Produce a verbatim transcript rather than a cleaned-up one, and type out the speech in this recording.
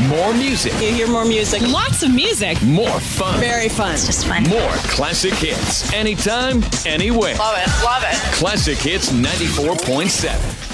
More music. You hear more music. Lots of music. More fun. Very fun. It's just fun. More classic hits. Anytime, anywhere. Love it. Love it. Classic Hits ninety-four point seven.